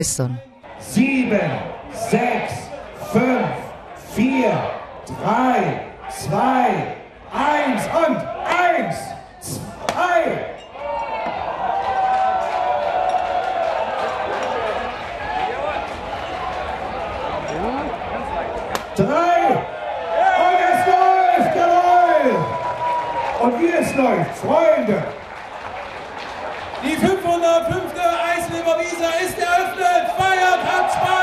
7, 6, 5, 4, 3, 2, 1 und 1, 2. Und es läuft, jawohl! Und wie es läuft, Freunde! Die 505. Eisleben Isar ist eröffnet! Feiert, habt Spaß!